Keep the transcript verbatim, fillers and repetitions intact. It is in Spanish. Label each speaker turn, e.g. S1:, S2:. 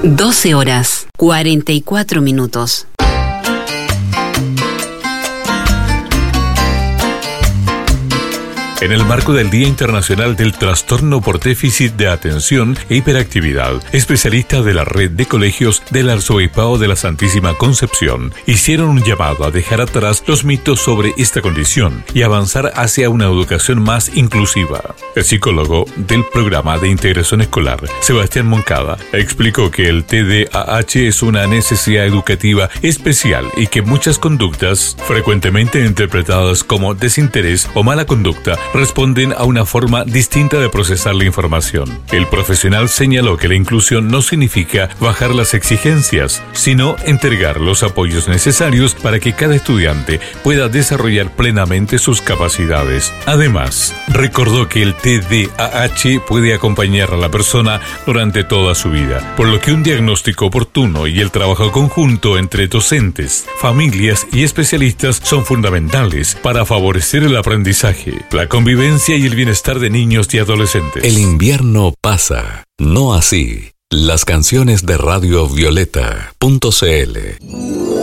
S1: doce horas, cuarenta y cuatro minutos.
S2: En el marco del Día Internacional del Trastorno por Déficit de Atención e Hiperactividad, especialistas de la red de colegios del Arzobispado de la Santísima Concepción hicieron un llamado a dejar atrás los mitos sobre esta condición y avanzar hacia una educación más inclusiva. El psicólogo del Programa de Integración Escolar, Sebastián Moncada, explicó que el T D A H es una necesidad educativa especial y que muchas conductas, frecuentemente interpretadas como desinterés o mala conducta, responden a una forma distinta de procesar la información. El profesional señaló que la inclusión no significa bajar las exigencias, sino entregar los apoyos necesarios para que cada estudiante pueda desarrollar plenamente sus capacidades. Además, recordó que el T D A H puede acompañar a la persona durante toda su vida, por lo que un diagnóstico oportuno y el trabajo conjunto entre docentes, familias y especialistas son fundamentales para favorecer el aprendizaje, la convivencia y el bienestar de niños y adolescentes.
S3: El invierno pasa, no así las canciones de Radio Violeta punto c l.